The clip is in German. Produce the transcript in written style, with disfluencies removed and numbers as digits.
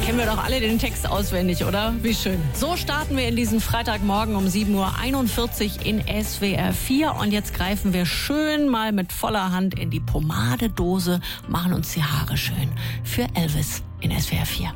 Kennen wir doch alle den Text auswendig, oder? Wie schön. So starten wir in diesen Freitagmorgen um 7:41 Uhr in SWR 4. Und jetzt greifen wir schön mal mit voller Hand in die Pomadedose, machen uns die Haare schön. Für Elvis in SWR 4.